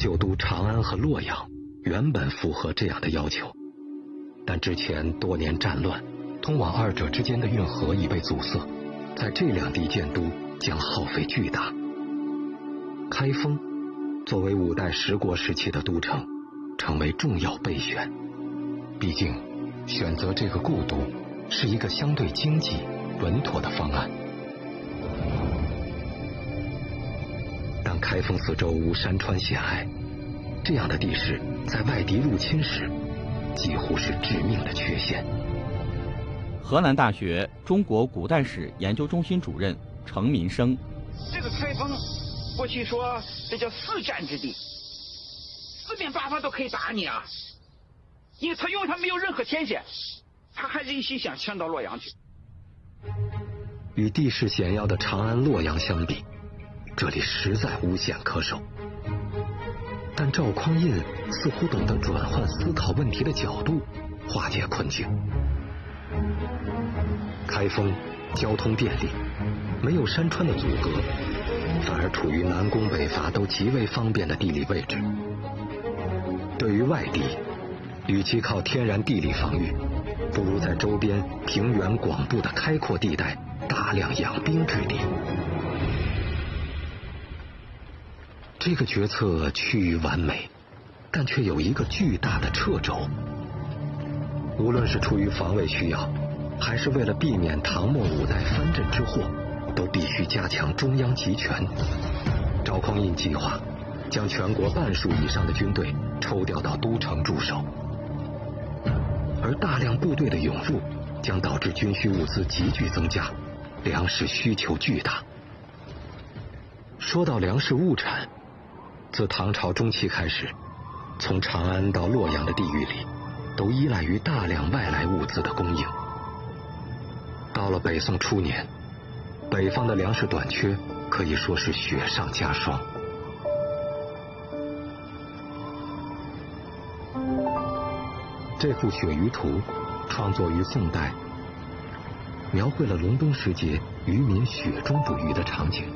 旧都长安和洛阳原本符合这样的要求，但之前多年战乱，通往二者之间的运河已被阻塞，在这两地建都将耗费巨大。开封作为五代十国时期的都城，成为重要备选。毕竟选择这个故都是一个相对经济稳妥的方案。但开封四周无山川险隘，这样的地势在外敌入侵时几乎是致命的缺陷。 河南大学中国古代史研究中心主任程民生： 这个开封过去说这叫四战之地，四面八方都可以打你啊，因为他没有任何天险，他还是一心想迁到洛阳去。 与地势险要的长安、洛阳相比，这里实在无险可守。但赵匡胤似乎懂得转换思考问题的角度，化解困境。开封交通便利，没有山川的阻隔，反而处于南攻北伐都极为方便的地理位置。对于外敌，与其靠天然地理防御，不如在周边平原广布的开阔地带大量养兵制敌。这个决策趋于完美，但却有一个巨大的掣肘。无论是出于防卫需要，还是为了避免唐末五代藩镇之祸，都必须加强中央集权。赵匡胤计划将全国半数以上的军队抽调到都城驻守，而大量部队的涌入将导致军需物资急剧增加，粮食需求巨大。说到粮食物产，自唐朝中期开始，从长安到洛阳的地域里，都依赖于大量外来物资的供应。到了北宋初年，北方的粮食短缺可以说是雪上加霜。这幅鳕鱼图创作于宋代，描绘了隆冬时节渔民雪中捕鱼的场景。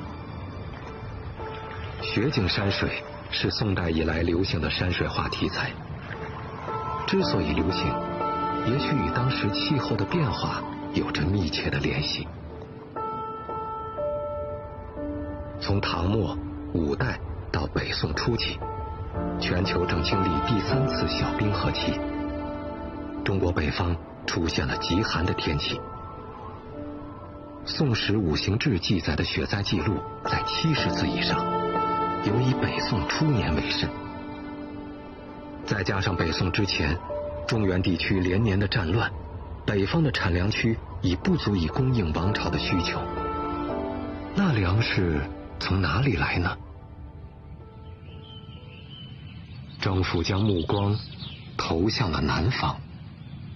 雪景山水是宋代以来流行的山水画题材。之所以流行，也许与当时气候的变化有着密切的联系。从唐末、五代到北宋初期，全球正经历第3次小冰河期，中国北方出现了极寒的天气。《宋史五行志》记载的雪灾记录在70次以上，尤以北宋初年为甚。再加上北宋之前中原地区连年的战乱，北方的产粮区已不足以供应王朝的需求，那粮食从哪里来呢？政府将目光投向了南方。